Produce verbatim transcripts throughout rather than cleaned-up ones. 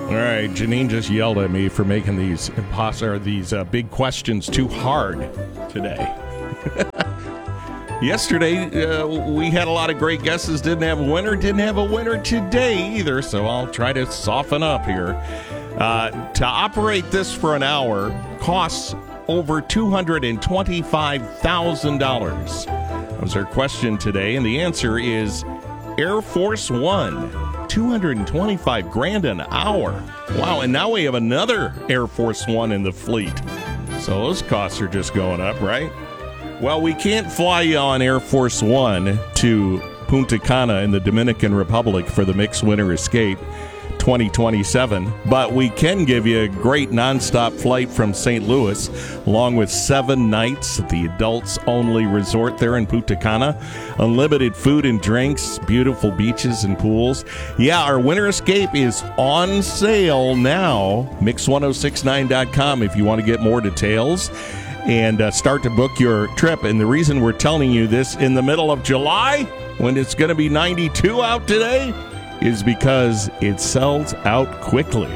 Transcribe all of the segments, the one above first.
All right, Janine just yelled at me for making these impossible, these uh, big questions too hard today. Yesterday, uh, we had a lot of great guesses, didn't have a winner, didn't have a winner today either, so I'll try to soften up here. Uh, to operate this for an hour costs over two hundred twenty-five thousand dollars. That was our question today, and the answer is Air Force One. two hundred twenty-five grand an hour. Wow, and now we have another Air Force One in the fleet. So those costs are just going up, right? Well, we can't fly you on Air Force One to Punta Cana in the Dominican Republic for the Mixed Winter Escape twenty twenty-seven, but we can give you a great nonstop flight from Saint Louis, along with seven nights at the adults-only resort there in Punta Cana, unlimited food and drinks, beautiful beaches and pools. Yeah, our Winter Escape is on sale now. mix ten sixty-nine dot com if you want to get more details and uh, start to book your trip. And the reason we're telling you this in the middle of July, when it's going to be ninety-two out today, is because it sells out quickly.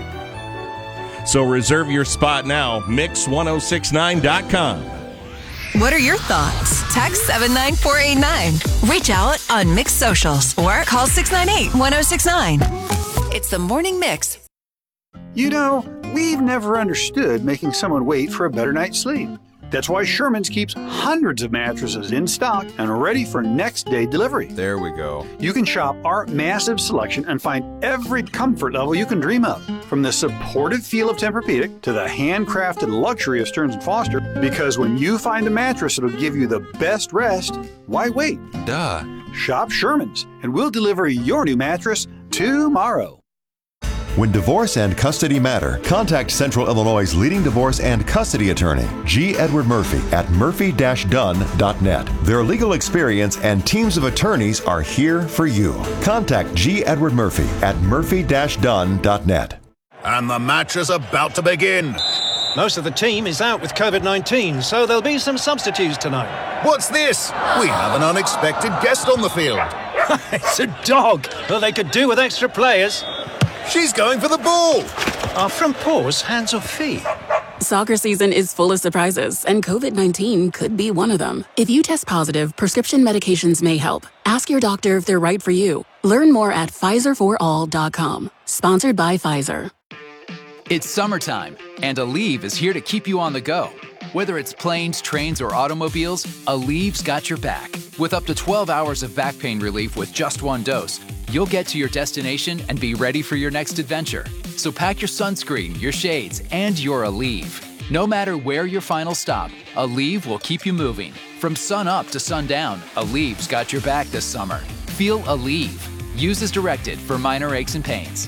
So reserve your spot now, mix ten sixty-nine dot com. What are your thoughts? Text seven nine four eight nine. Reach out on Mix Socials or call six nine eight, one oh six nine. It's the Morning Mix. You know, we've never understood making someone wait for a better night's sleep. That's why Sherman's keeps hundreds of mattresses in stock and ready for next day delivery. There we go. You can shop our massive selection and find every comfort level you can dream of, from the supportive feel of Tempur-Pedic to the handcrafted luxury of Stearns and Foster. Because when you find a mattress that'll give you the best rest, why wait? Duh. Shop Sherman's, and we'll deliver your new mattress tomorrow. When divorce and custody matter, contact Central Illinois' leading divorce and custody attorney, G. Edward Murphy, at murphy dash dunn dot net. Their legal experience and teams of attorneys are here for you. Contact G. Edward Murphy at murphy dash dunn dot net. And the match is about to begin. Most of the team is out with COVID nineteen, so there'll be some substitutes tonight. What's this? We have an unexpected guest on the field. It's a dog. Well, they could do with extra players. She's going for the ball. Are front paws hands or feet? Soccer season is full of surprises, and COVID nineteen could be one of them. If you test positive, prescription medications may help. Ask your doctor if they're right for you. Learn more at Pfizer for all dot com. Sponsored by Pfizer. It's summertime, and Aleve is here to keep you on the go. Whether it's planes, trains, or automobiles, Aleve's got your back. With up to twelve hours of back pain relief with just one dose, you'll get to your destination and be ready for your next adventure. So pack your sunscreen, your shades, and your Aleve. No matter where your final stop, Aleve will keep you moving. From sun up to sundown, Aleve's got your back this summer. Feel Aleve. Use as directed for minor aches and pains.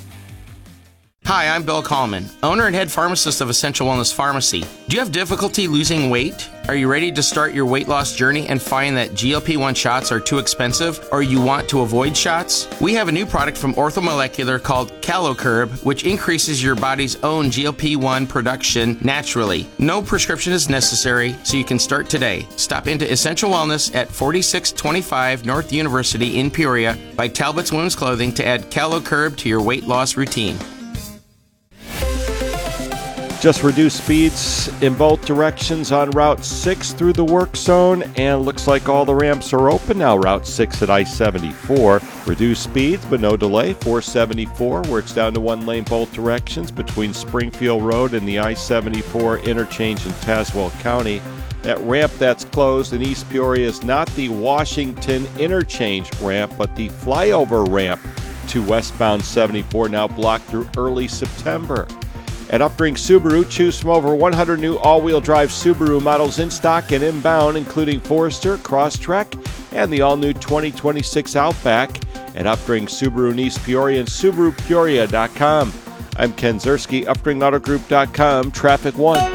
Hi, I'm Bill Kallman, owner and head pharmacist of Essential Wellness Pharmacy. Do you have difficulty losing weight? Are you ready to start your weight loss journey and find that G L P one shots are too expensive, or you want to avoid shots? We have a new product from Orthomolecular called CaloCurb, which increases your body's own G L P one production naturally. No prescription is necessary, so you can start today. Stop into Essential Wellness at forty-six twenty-five North University in Peoria by Talbot's Women's Clothing to add CaloCurb to your weight loss routine. Just reduced speeds in both directions on Route six through the work zone, and looks like all the ramps are open now. Route six at I seventy-four. Reduced speeds, but no delay. four seventy-four, where it's down to one lane both directions between Springfield Road and the I seventy-four interchange in Tazewell County. That ramp that's closed in East Peoria is not the Washington interchange ramp, but the flyover ramp to westbound seventy-four, now blocked through early September. At Upring Subaru, choose from over one hundred new all-wheel drive Subaru models in stock and inbound, including Forester, Crosstrek, and the all-new twenty twenty-six Outback at Upring Subaru in East Peoria and Subaru Peoria dot com. I'm Ken Zerski, Upring Auto Group dot com, Traffic One.